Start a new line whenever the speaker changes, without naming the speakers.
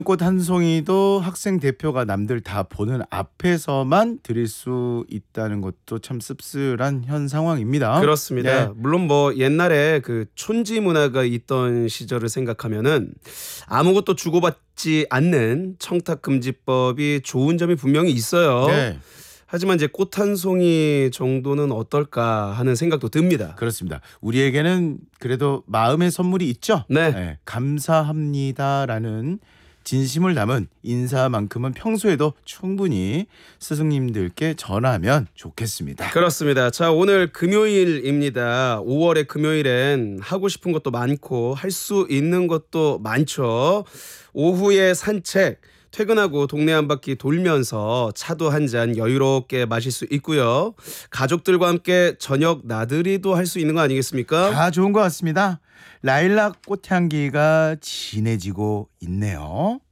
꽃 한 송이도 학생 대표가 남들 다 보는 앞에서만 드릴 수 있다는 것도 참 씁쓸한 현 상황입니다.
그렇습니다.
네.
물론 뭐 옛날에 그 촌지 문화가 있던 시절을 생각하면은 아무것도 주고받지 않는 청탁금지법이 좋은 점이 분명히 있어요.
네.
하지만 이제 꽃 한 송이 정도는 어떨까 하는 생각도 듭니다.
그렇습니다. 우리에게는 그래도 마음의 선물이 있죠.
네.
감사합니다라는 진심을 담은 인사만큼은 평소에도 충분히 스승님들께 전하면 좋겠습니다.
그렇습니다. 자, 오늘 금요일입니다. 5월의 금요일엔 하고 싶은 것도 많고 할 수 있는 것도 많죠. 오후에 산책, 퇴근하고 동네 한 바퀴 돌면서 차도 한 잔 여유롭게 마실 수 있고요. 가족들과 함께 저녁 나들이도 할 수 있는 거 아니겠습니까?
다 좋은 것 같습니다. 라일락 꽃향기가 진해지고 있네요.